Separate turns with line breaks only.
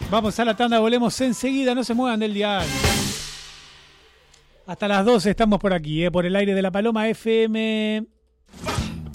Vamos a la tanda, volvemos enseguida, no se muevan del dial. Hasta las 12 estamos por aquí, por el aire de La Paloma FM.